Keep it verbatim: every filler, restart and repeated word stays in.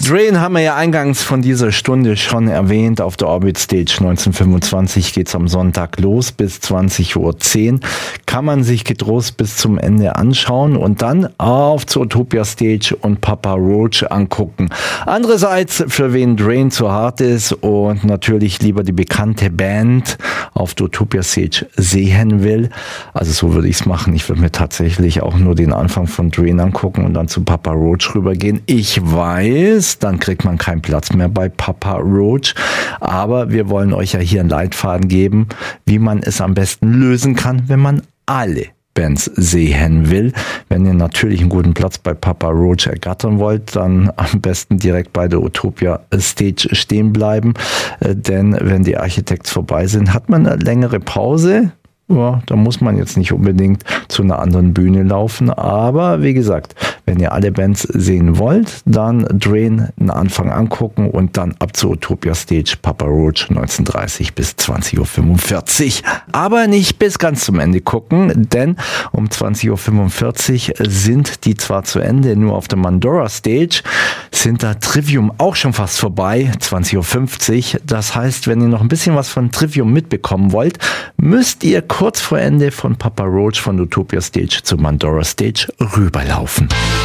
Drain haben wir ja eingangs von dieser Stunde schon erwähnt. Auf der Orbit Stage neunzehnhundertfünfundzwanzig geht's am Sonntag los bis zwanzig Uhr zehn. Kann man sich getrost bis zum Ende anschauen und dann auf zur Utopia Stage und Papa Roach angucken. Andererseits, für wen Drain zu hart ist und natürlich lieber die bekannte Band auf der Utopia Stage sehen will, also so würde ich es machen. Ich würde mir tatsächlich auch nur den Anfang von Drain angucken und dann zu Papa Roach rübergehen. Ich weiß, dann kriegt man keinen Platz mehr bei Papa Roach, aber wir wollen euch ja hier einen Leitfaden geben, wie man es am besten lösen kann, wenn man alle Bands sehen will. Wenn ihr natürlich einen guten Platz bei Papa Roach ergattern wollt, dann am besten direkt bei der Utopia Stage stehen bleiben, denn wenn die Architects vorbei sind, hat man eine längere Pause. Ja, da muss man jetzt nicht unbedingt zu einer anderen Bühne laufen, aber wie gesagt, wenn ihr alle Bands sehen wollt, dann Drain einen Anfang angucken und dann ab zur Utopia Stage Papa Roach neunzehn Uhr dreißig bis zwanzig Uhr fünfundvierzig. Aber nicht bis ganz zum Ende gucken, denn um zwanzig Uhr fünfundvierzig sind die zwar zu Ende, nur auf der Mandora Stage sind da Trivium auch schon fast vorbei, zwanzig Uhr fünfzig. Das heißt, wenn ihr noch ein bisschen was von Trivium mitbekommen wollt, müsst ihr kurz vor Ende von Papa Roach von Utopia Stage zur Mandora Stage rüberlaufen.